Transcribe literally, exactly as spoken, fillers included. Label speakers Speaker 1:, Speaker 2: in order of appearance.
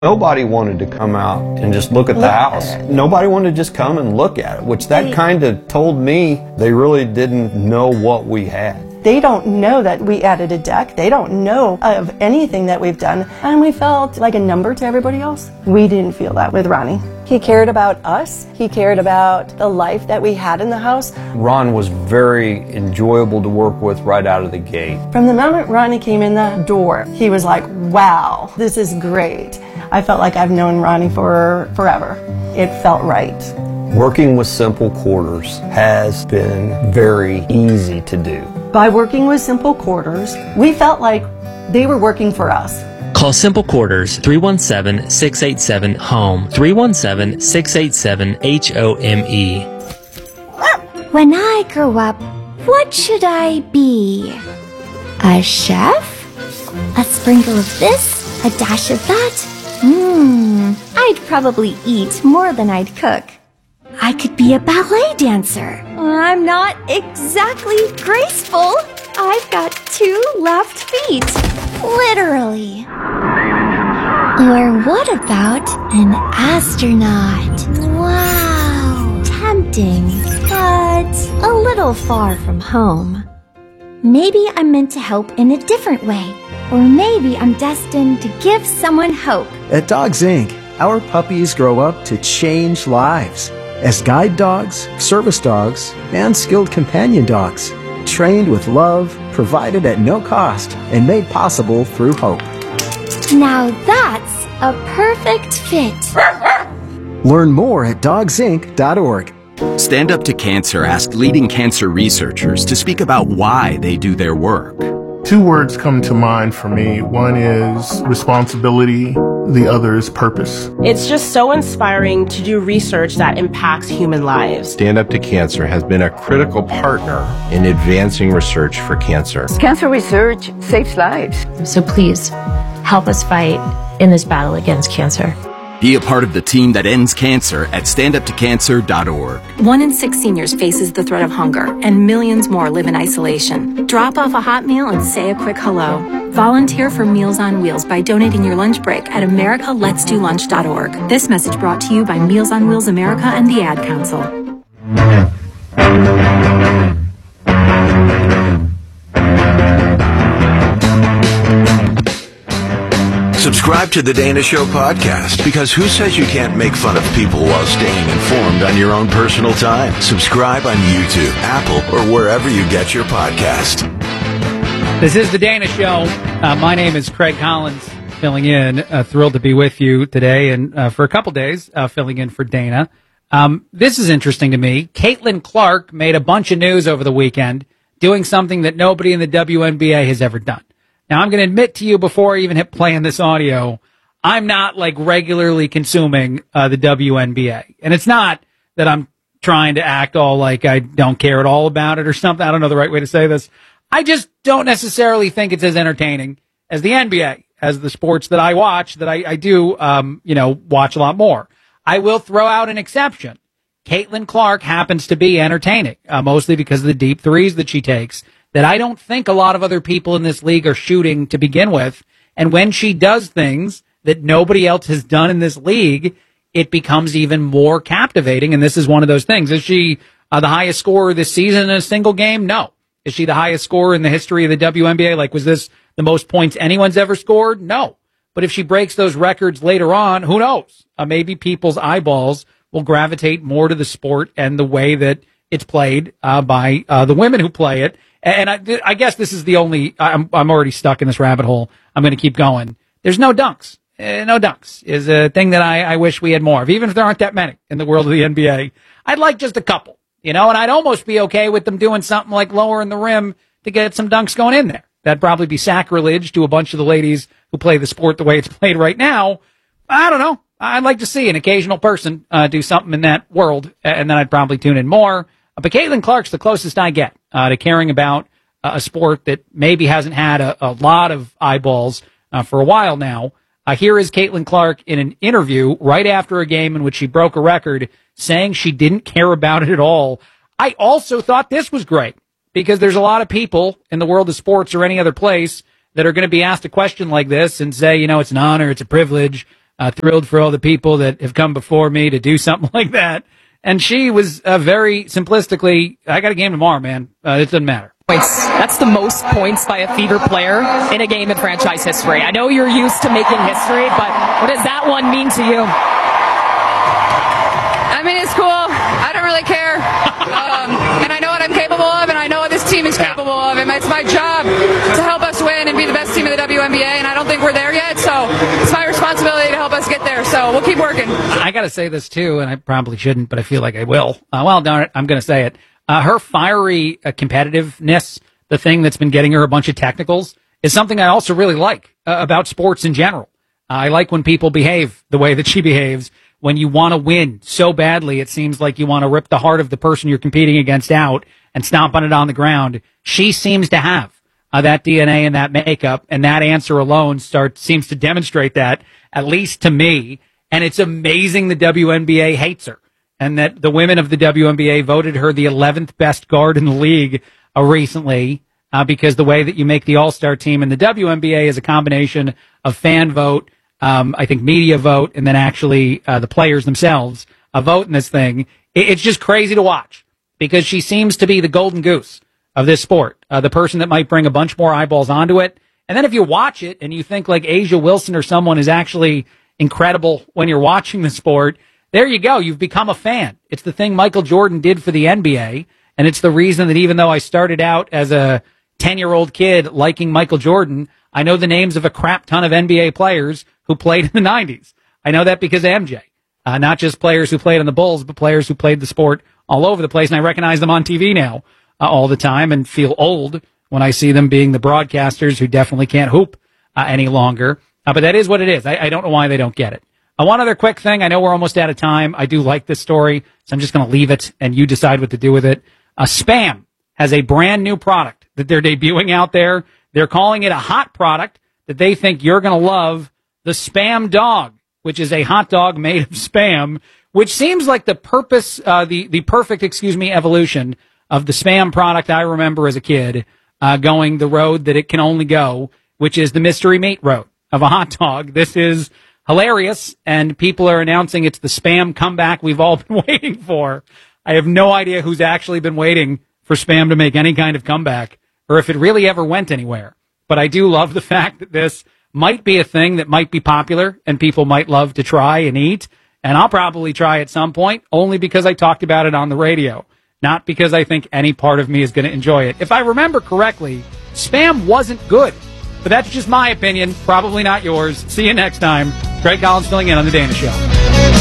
Speaker 1: Nobody wanted to come out and just look at the house. Nobody wanted to just come and look at it, which that kind of told me they really didn't know what we had.
Speaker 2: They don't know that we added a deck. They don't know of anything that we've done. And we felt like a number to everybody else. We didn't feel that with Ronnie. He cared about us. He cared about the life that we had in the house.
Speaker 1: Ron was very enjoyable to work with right out of the gate.
Speaker 2: From the moment Ronnie came in the door, he was like, wow, this is great. I felt like I've known Ronnie for forever. It felt right.
Speaker 1: Working with Simple Quarters has been very easy to do.
Speaker 2: By working with Simple Quarters, we felt like they were working for us.
Speaker 3: Call Simple Quarters three one seven, six eight seven, HOME, three one seven, six eight seven, H O M E.
Speaker 4: When I grow up, what should I be? A chef? A sprinkle of this? A dash of that? Mmm, I'd probably eat more than I'd cook. I could be a ballet dancer. I'm not exactly graceful. I've got two left feet. Literally. Or what about an astronaut? Wow. Tempting, but a little far from home. Maybe I'm meant to help in a different way. Or maybe I'm destined to give someone hope.
Speaker 5: At Dogs Incorporated, our puppies grow up to change lives as guide dogs, service dogs, and skilled companion dogs, trained with love, provided at no cost, and made possible through hope.
Speaker 4: Now that's a perfect fit.
Speaker 5: Learn more at dogs inc dot org.
Speaker 6: Stand Up to Cancer asked leading cancer researchers to speak about why they do their work.
Speaker 7: Two words come to mind for me. One is responsibility, the other is purpose.
Speaker 8: It's just so inspiring to do research that impacts human lives.
Speaker 9: Stand Up to Cancer has been a critical partner in advancing research for cancer.
Speaker 10: Cancer research saves lives.
Speaker 11: So please, help us fight in this battle against cancer.
Speaker 6: Be a part of the team that ends cancer at stand up to cancer dot org.
Speaker 12: One in six seniors faces the threat of hunger, and millions more live in isolation. Drop off a hot meal and say a quick hello. Volunteer for Meals on Wheels by donating your lunch break at america lets do lunch dot org. This message brought to you by Meals on Wheels America and the Ad Council.
Speaker 13: Subscribe to The Dana Show podcast, because who says you can't make fun of people while staying informed on your own personal time? Subscribe on YouTube, Apple, or wherever you get your podcast.
Speaker 14: This is The Dana Show. Uh, my name is Craig Collins, filling in. Uh, thrilled to be with you today and uh, for a couple days, uh, filling in for Dana. Um, this is interesting to me. Caitlin Clark made a bunch of news over the weekend doing something that nobody in the W N B A has ever done. Now, I'm going to admit to you before I even hit play on this audio, I'm not like regularly consuming uh, the W N B A. And it's not that I'm trying to act all like I don't care at all about it or something. I don't know the right way to say this. I just don't necessarily think it's as entertaining as the N B A, as the sports that I watch, that I, I do, um, you know, watch a lot more. I will throw out an exception. Caitlin Clark happens to be entertaining, uh, mostly because of the deep threes that she takes, that I don't think a lot of other people in this league are shooting to begin with. And when she does things that nobody else has done in this league, it becomes even more captivating. And this is one of those things. Is she uh, the highest scorer this season in a single game? No. Is she the highest scorer in the history of the W N B A? Like, was this the most points anyone's ever scored? No. But if she breaks those records later on, who knows? Uh, maybe people's eyeballs will gravitate more to the sport and the way that it's played uh, by uh, the women who play it. And I, I guess this is the only, I'm, I'm already stuck in this rabbit hole. I'm going to keep going. There's no dunks. Uh, no dunks is a thing that I, I wish we had more of, even if there aren't that many in the world of the N B A. I'd like just a couple, you know, and I'd almost be okay with them doing something like lowering the rim to get some dunks going in there. That'd probably be sacrilege to a bunch of the ladies who play the sport the way it's played right now. I don't know. I'd like to see an occasional person uh, do something in that world, and then I'd probably tune in more. But Caitlin Clark's the closest I get uh, to caring about uh, a sport that maybe hasn't had a, a lot of eyeballs uh, for a while now. Uh, here is Caitlin Clark in an interview right after a game in which she broke a record, saying she didn't care about it at all. I also thought this was great, because there's a lot of people in the world of sports or any other place that are going to be asked a question like this and say, you know, it's an honor, it's a privilege Uh, thrilled for all the people that have come before me to do something like that. And she was uh, very simplistically, I got a game tomorrow, man. Uh, it doesn't matter.
Speaker 15: Points. That's the most points by a Fever player in a game in franchise history. I know you're used to making history, but what does that one mean to you?
Speaker 16: I mean, it's cool. I don't really care. Um, and I know what I'm capable of, and I know what this team is capable of. And it's my job to help us win and be the best team in the W N B A, and I don't think we're there yet, so it's my responsibility to help us get there. So we'll keep working.
Speaker 14: I got to say this, too, and I probably shouldn't, but I feel like I will. Uh, well, darn it, I'm going to say it. Uh, her fiery uh, competitiveness, the thing that's been getting her a bunch of technicals, is something I also really like uh, about sports in general. Uh, I like when people behave the way that she behaves. When you want to win so badly, it seems like you want to rip the heart of the person you're competing against out and stomp on it on the ground. She seems to have uh, that D N A and that makeup, and that answer alone starts seems to demonstrate that, at least to me. And it's amazing the W N B A hates her, and that the women of the W N B A voted her the eleventh best guard in the league uh, recently uh, because the way that you make the All-Star team in the W N B A is a combination of fan vote, Um, I think media vote, and then actually uh, the players themselves uh, vote in this thing. It, it's just crazy to watch because she seems to be the golden goose of this sport, uh, the person that might bring a bunch more eyeballs onto it. And then if you watch it and you think like Asia Wilson or someone is actually incredible when you're watching the sport, there you go. You've become a fan. It's the thing Michael Jordan did for the N B A, and it's the reason that even though I started out as a ten-year-old kid liking Michael Jordan, I know the names of a crap ton of N B A players who played in the nineties. I know that because of M J. Uh, not just players who played on the Bulls, but players who played the sport all over the place. And I recognize them on T V now uh, all the time and feel old when I see them being the broadcasters who definitely can't hoop uh, any longer. Uh, but that is what it is. I, I don't know why they don't get it. Uh, one other quick thing. I know we're almost out of time. I do like this story, so I'm just going to leave it and you decide what to do with it. Uh, Spam has a brand new product that they're debuting out there. They're calling it a hot product that they think you're going to love. The Spam Dog, which is a hot dog made of Spam, which seems like the purpose, uh, the, the perfect, excuse me, evolution of the Spam product I remember as a kid, uh, going the road that it can only go, which is the mystery meat road of a hot dog. This is hilarious, and people are announcing it's the Spam comeback we've all been waiting for. I have no idea who's actually been waiting for Spam to make any kind of comeback, or if it really ever went anywhere. But I do love the fact that this might be a thing that might be popular and people might love to try and eat. And I'll probably try at some point only because I talked about it on the radio, not because I think any part of me is going to enjoy it. If I remember correctly, Spam wasn't good, but that's just my opinion. Probably not yours. See you next time. Craig Collins filling in on The Dana Show.